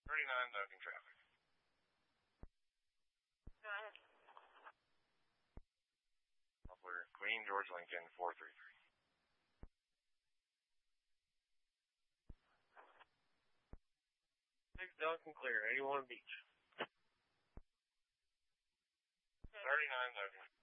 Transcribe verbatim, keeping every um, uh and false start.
thirty-nine loading traffic. Go ahead. Muffler, Queen George Lincoln, four three three. Six Duncan clear, eighty-one Beach. thirty-nine loading.